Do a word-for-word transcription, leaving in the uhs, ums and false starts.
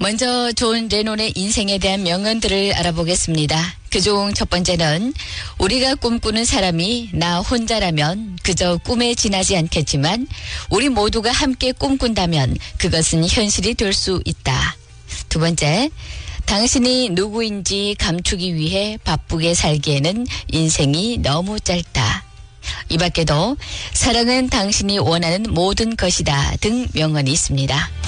먼저 존 레논의 인생에 대한 명언들을 알아보겠습니다. 그중 첫 번째는 우리가 꿈꾸는 사람이 나 혼자라면 그저 꿈에 지나지 않겠지만 우리 모두가 함께 꿈꾼다면 그것은 현실이 될 수 있다. 두 번째, 당신이 누구인지 감추기 위해 바쁘게 살기에는 인생이 너무 짧다. 이 밖에도 사랑은 당신이 원하는 모든 것이다 등 명언이 있습니다.